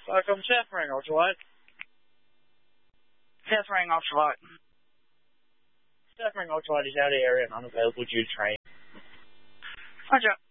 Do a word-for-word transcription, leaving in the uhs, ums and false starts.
Welcome, South Ring Ultralight. South Ring Ultralight. South Ring Ultralight is out of the area and unavailable due to training. Roger.